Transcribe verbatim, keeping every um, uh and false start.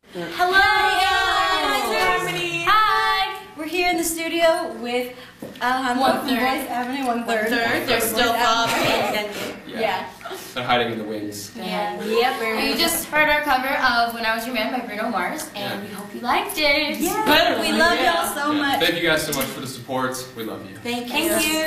Hello, guys! Hi! We're here in the studio with um, One from third. Boys Avenue, one third. Third, they're still up. Yeah. yeah. They're hiding in the wings. Yeah. Yep. You just heard our cover of When I Was Your Man by Bruno Mars, and Yeah. we hope you liked it. Yeah. We love Yeah. y'all so Yeah. much. Thank you guys so much for the support. We love you. Thank you. Thank you.